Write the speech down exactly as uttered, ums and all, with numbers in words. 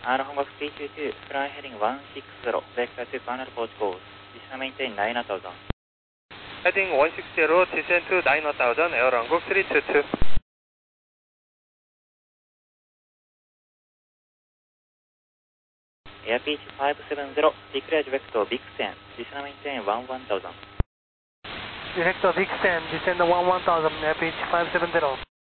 Honor Hongo three two two, fly heading one six zero, vector to final port course. Descend maintain nine thousand. Heading one six zero, descend to nine thousand, Air Hongo three two two. Air pitch five seven zero, declared vector Vixen, descend maintain one one thousand. Vector Vixen, descend one one thousand, air pitch five seven zero.